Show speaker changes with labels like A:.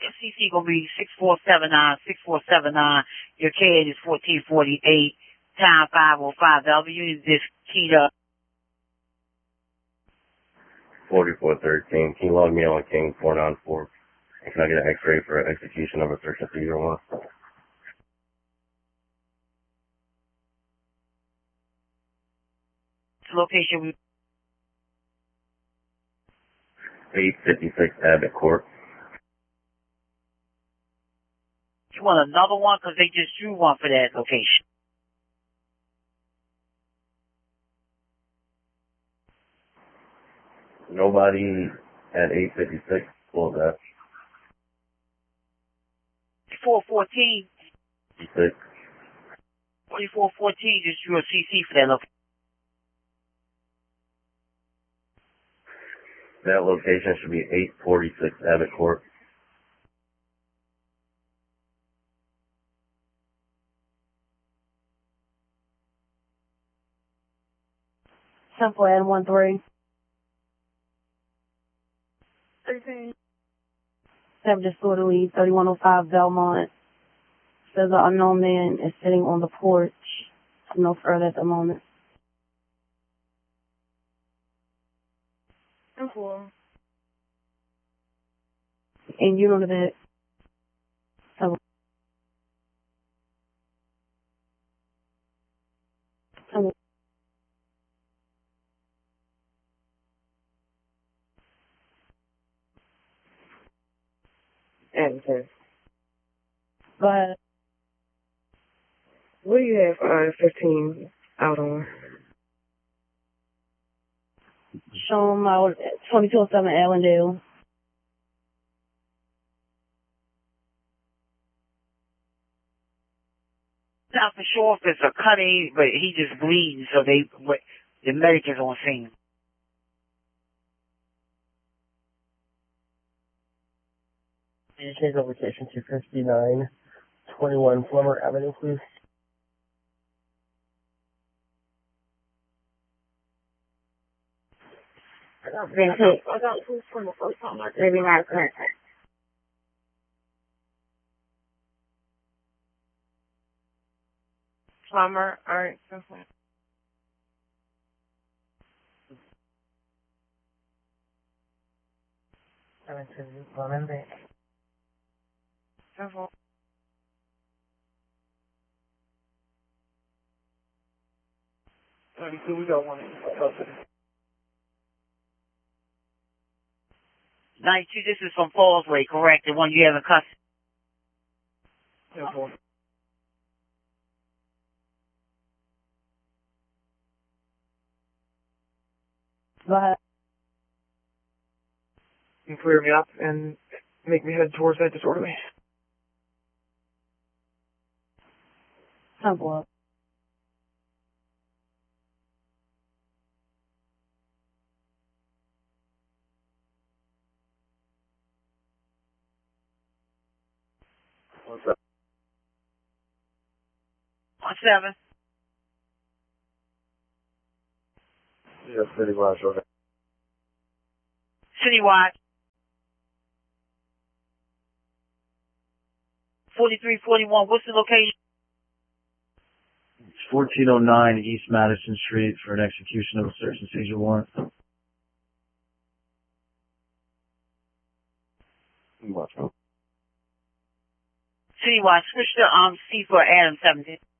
A: CC gonna be 6479. Your KN is 1448. Time 505. Valve unit is keyed up.
B: 4413. Can you log me on King 494? And can I get an X-ray for execution of a search and seizure warrant?
A: Location
B: 856 Abbott Court.
A: You want another one? Because they just drew one for that location.
B: Nobody at 856 pulled that.
A: 4414.
B: 4414
A: just drew a CC for that location.
B: That location should be 846 Abbott Court.
C: Simple N13.
A: 13.
C: 7 disorderly, 3105 Belmont. Says an unknown man is sitting on the porch. No further at the moment.
A: Simple.
C: And you know that. So.
D: Answer.
C: Go ahead.
D: What do you have I-15 out on?
C: Show them out at 2207 Allendale.
A: Not for sure if it's a cutting, but he just bleeding, so the medic is on scene.
E: Can you change the location to 5921 Plummer Avenue, please?
D: I got proof from the first time, like maybe not current. Plumber, alright, so far. Careful. We got one.
A: 92, this is from Fallsway, correct? The one you have in custody.
D: Careful.
C: Go ahead.
D: You can clear me up and make me head towards that disorderly.
C: Simple.
B: What's up?
A: 17.
B: Yeah, citywide, okay.
A: Citywide. 4341, what's the location?
F: It's 1409 East Madison Street for an execution of a search and seizure warrant.
B: Watch out.
A: Citywide, switch to C for Adam 17.